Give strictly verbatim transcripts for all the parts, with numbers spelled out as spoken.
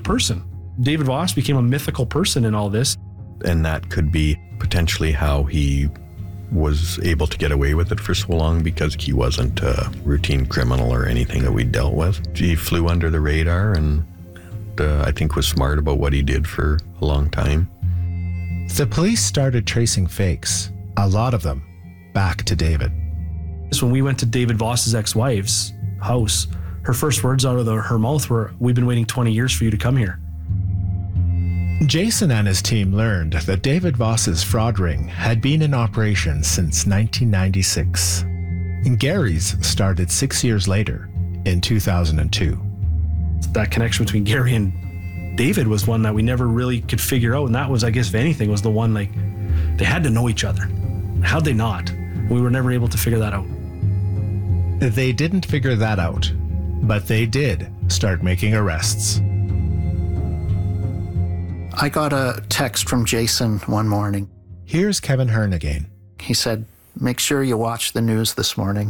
person. David Voss became a mythical person in all this. And that could be potentially how he was able to get away with it for so long, because he wasn't a routine criminal or anything that we dealt with. He flew under the radar and uh, I think was smart about what he did for a long time. The police started tracing fakes, a lot of them, back to David. When we went to David Voss's ex-wife's house, her first words out of the, her mouth were, "We've been waiting twenty years for you to come here." Jason and his team learned that David Voss's fraud ring had been in operation since nineteen ninety-six. And Gary's started six years later, in two thousand two. That connection between Gary and David was one that we never really could figure out, and that was, I guess, if anything, was the one, like, they had to know each other. How'd they not? We were never able to figure that out. They didn't figure that out, but they did start making arrests. I got a text from Jason one morning. Here's Kevin Hearn again. He said, "Make sure you watch the news this morning."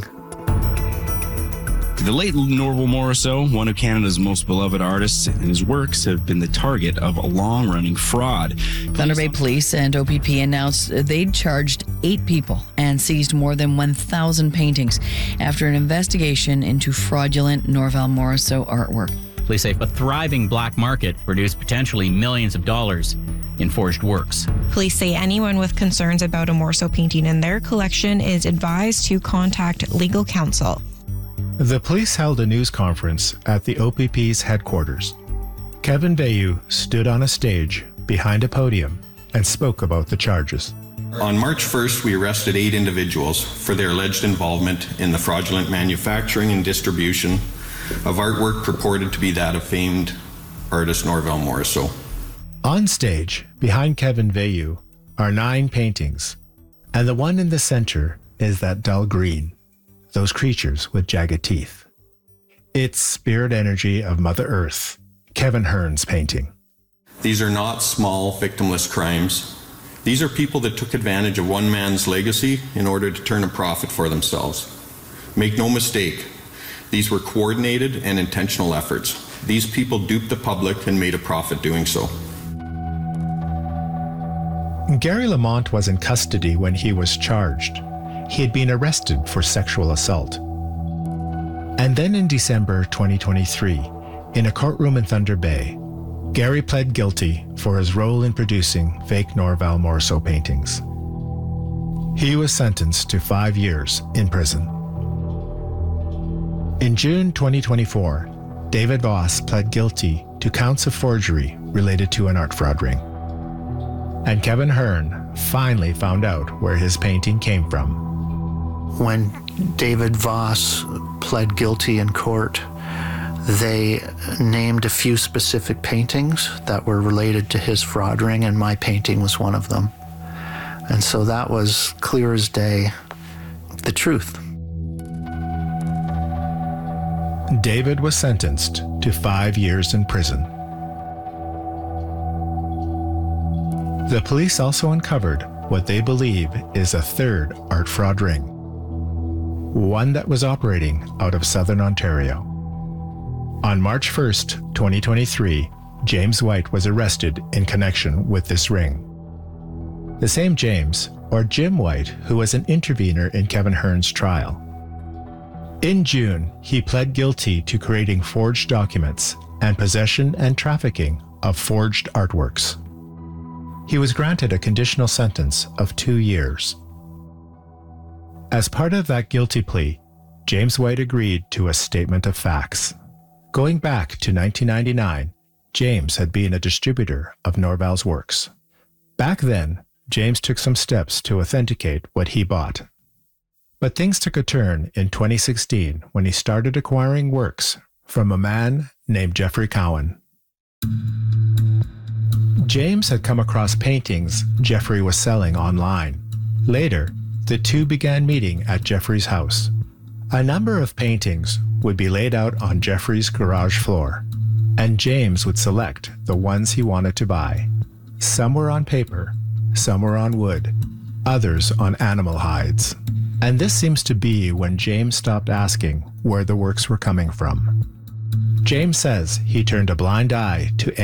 The late Norval Morrisseau, one of Canada's most beloved artists, and his works have been the target of a long-running fraud. Thunder Bay Police and O P P announced they'd charged eight people and seized more than one thousand paintings after an investigation into fraudulent Norval Morrisseau artwork. Police say a thriving black market produced potentially millions of dollars in forged works. Police say anyone with concerns about a Morrisseau painting in their collection is advised to contact legal counsel. The police held a news conference at the O P P's headquarters. Kevin Veilleux stood on a stage behind a podium and spoke about the charges. On March first, we arrested eight individuals for their alleged involvement in the fraudulent manufacturing and distribution of artwork purported to be that of famed artist Norval Morrisseau. On stage, behind Kevin Veilleux, are nine paintings, and the one in the center is that dull green, those creatures with jagged teeth. It's spirit energy of Mother Earth, Kevin Hearn's painting. These are not small, victimless crimes. These are people that took advantage of one man's legacy in order to turn a profit for themselves. Make no mistake, these were coordinated and intentional efforts. These people duped the public and made a profit doing so. Gary Lamont was in custody when he was charged. He had been arrested for sexual assault. And then in December twenty twenty-three, in a courtroom in Thunder Bay, Gary pled guilty for his role in producing fake Norval Morrisseau paintings. He was sentenced to five years in prison. In June twenty twenty-four, David Voss pled guilty to counts of forgery related to an art fraud ring. And Kevin Hearn finally found out where his painting came from. When David Voss pled guilty in court, they named a few specific paintings that were related to his fraud ring, and my painting was one of them. And so that was clear as day, the truth. David was sentenced to five years in prison. The police also uncovered what they believe is a third art fraud ring, one that was operating out of southern Ontario. On March first, twenty twenty-three, James White was arrested in connection with this ring. The same James, or Jim White, who was an intervener in Kevin Hearn's trial. In June, he pled guilty to creating forged documents and possession and trafficking of forged artworks. He was granted a conditional sentence of two years. As part of that guilty plea, James White agreed to a statement of facts. Going back to nineteen ninety-nine, James had been a distributor of Norval's works. Back then, James took some steps to authenticate what he bought. But things took a turn in twenty sixteen when he started acquiring works from a man named Jeffrey Cowan. James had come across paintings Jeffrey was selling online. Later, the two began meeting at Jeffrey's house. A number of paintings would be laid out on Jeffrey's garage floor, and James would select the ones he wanted to buy. Some were on paper, some were on wood, others on animal hides. And this seems to be when James stopped asking where the works were coming from. James says he turned a blind eye to